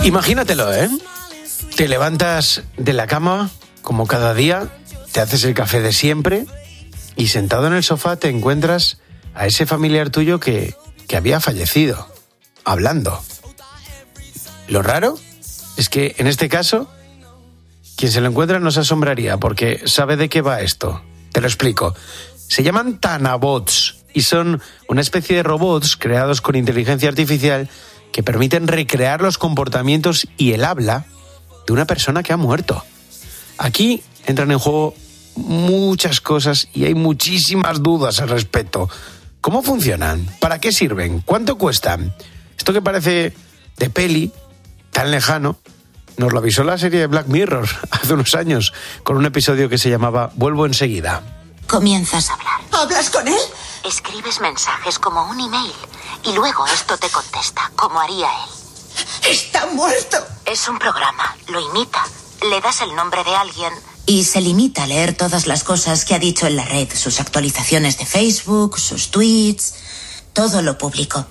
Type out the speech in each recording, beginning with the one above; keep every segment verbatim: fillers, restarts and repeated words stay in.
Imagínatelo, ¿eh? Te levantas de la cama como cada día, te haces el café de siempre y sentado en el sofá te encuentras a ese familiar tuyo que, que había fallecido, hablando. Lo raro es que en este caso, quien se lo encuentra no se asombraría porque sabe de qué va esto. Te lo explico. Se llaman Tanabots y son una especie de robots creados con inteligencia artificial que permiten recrear los comportamientos y el habla de una persona que ha muerto. Aquí entran en juego muchas cosas y hay muchísimas dudas al respecto. ¿Cómo funcionan? ¿Para qué sirven? ¿Cuánto cuestan? Esto que parece de peli, tan lejano, nos lo avisó la serie de Black Mirror hace unos años, con un episodio que se llamaba Vuelvo enseguida. Comienzas a hablar. ¿Hablas con él? Escribes mensajes como un email y luego esto te contesta, como haría él. ¡Está muerto! Es un programa, lo imita. Le das el nombre de alguien y se limita a leer todas las cosas que ha dicho en la red, sus actualizaciones de Facebook, sus tweets, todo lo público.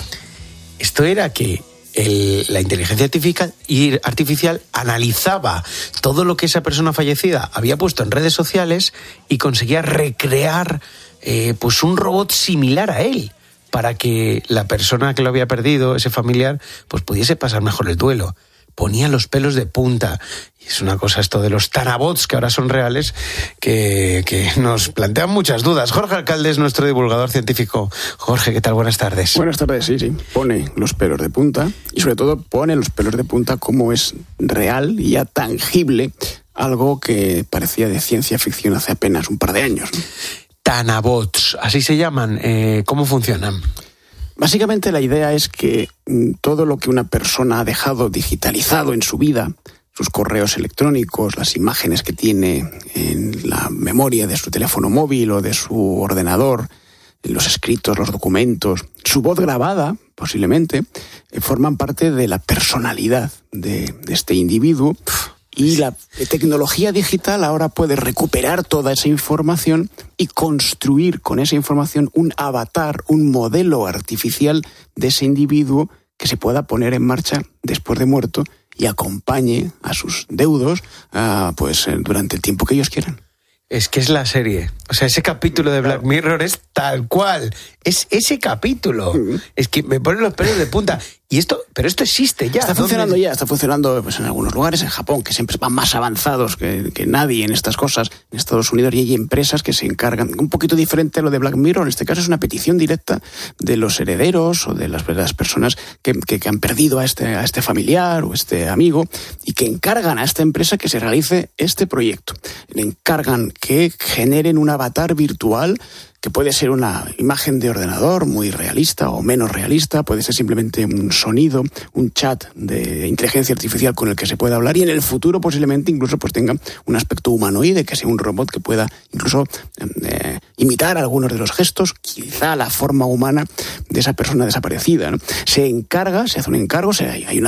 Esto era que el, la inteligencia artificial, artificial analizaba todo lo que esa persona fallecida había puesto en redes sociales y conseguía recrear eh, pues un robot similar a él, para que la persona que lo había perdido, ese familiar, pues pudiese pasar mejor el duelo. Ponía los pelos de punta. Y es una cosa esto de los Tanabots, que ahora son reales, que, que nos plantean muchas dudas. Jorge Alcalde es nuestro divulgador científico. Jorge, ¿qué tal? Buenas tardes. Buenas tardes, sí, sí. Pone los pelos de punta y sobre todo pone los pelos de punta como es real y ya tangible algo que parecía de ciencia ficción hace apenas un par de años, ¿no? Tanabots, así se llaman. Eh, ¿Cómo funcionan? Básicamente la idea es que todo lo que una persona ha dejado digitalizado en su vida, sus correos electrónicos, las imágenes que tiene en la memoria de su teléfono móvil o de su ordenador, los escritos, los documentos, su voz grabada, posiblemente, forman parte de la personalidad de, de este individuo. Y la tecnología digital ahora puede recuperar toda esa información y construir con esa información un avatar, un modelo artificial de ese individuo que se pueda poner en marcha después de muerto y acompañe a sus deudos uh, pues, durante el tiempo que ellos quieran. Es que es la serie. O sea, ese capítulo de Black Mirror es tal cual. Es ese capítulo. Uh-huh. Es que me ponen los pelos de punta. Y esto, pero esto existe ya. Está funcionando ya, está funcionando pues, en algunos lugares, en Japón, que siempre van más avanzados que, que nadie en estas cosas. En Estados Unidos y hay empresas que se encargan, un poquito diferente a lo de Black Mirror. En este caso es una petición directa de los herederos o de las, de las personas que, que, que han perdido a este, a este familiar o este amigo y que encargan a esta empresa que se realice este proyecto. Le encargan que generen un avatar virtual que puede ser una imagen de ordenador muy realista o menos realista, puede ser simplemente un sonido, un chat de inteligencia artificial con el que se pueda hablar y en el futuro posiblemente incluso pues tenga un aspecto humanoide, que sea un robot que pueda incluso eh, imitar algunos de los gestos, quizá la forma humana de esa persona desaparecida, ¿no? Se encarga, se hace un encargo, se, hay una